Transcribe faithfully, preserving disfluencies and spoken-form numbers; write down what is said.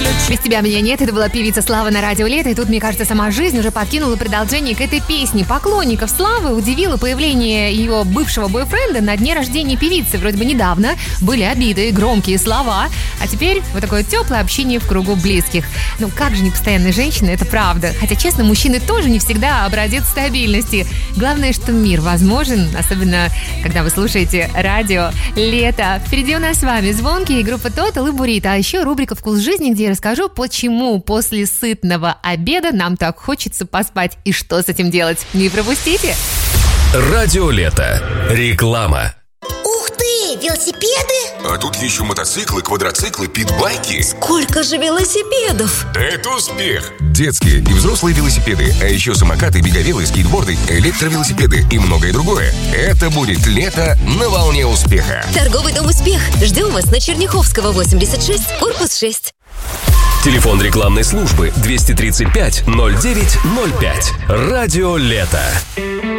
Без тебя меня нет, это была певица Слава на радио Лето, и тут, мне кажется, сама жизнь уже подкинула продолжение к этой песне. Поклонников Славы удивило появление ее бывшего бойфренда на дне рождения певицы. Вроде бы недавно были обиды, громкие слова, а теперь вот такое теплое общение в кругу близких. Ну как же непостоянные женщины, это правда. Хотя, честно, мужчины тоже не всегда образец стабильности. Главное, что мир возможен, особенно когда вы слушаете радио Лето. Впереди у нас с вами Звонкий и группа Total и Бурито, а еще рубрика «Вкус жизни», где я расскажу, почему после сытного обеда нам так хочется поспать и что с этим делать. Не пропустите! Радио Лето. Реклама. Ух ты, велосипеды! А тут еще мотоциклы, квадроциклы, питбайки. Сколько же велосипедов! Это успех! Детские и взрослые велосипеды, а еще самокаты, беговелы, скейтборды, электровелосипеды и многое другое. Это будет лето на волне успеха. Торговый дом «Успех». Ждем вас на Черняховского, восемьдесят шесть, корпус шесть. Телефон рекламной службы двести тридцать пять ноль девять ноль пять. Радио Лето.